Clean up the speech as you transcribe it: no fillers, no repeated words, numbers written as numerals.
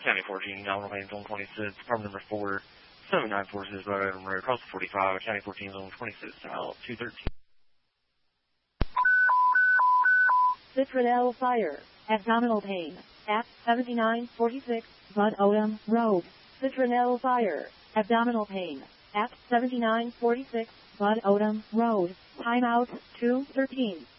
County 14, now remains zone 26. Department number 4, 7946, right over Road, across the 45. County 14, zone 26, dial 213. Citronelle Fire. Abdominal pain. At 7946 Bud Odom Road. Citronelle Fire. Abdominal pain. At 7946 Bud Odom Road. Timeout 213.